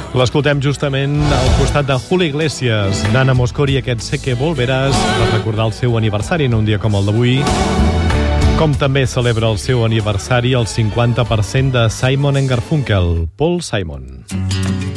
L'escoltem justament al costat de Julio Iglesias, Nana Mosconi, aquest Sé que volveràs, per recordar el seu aniversari en un dia com el d'avui. Com també celebra el seu aniversari el 50% de Simon & Garfunkel, Paul Simon.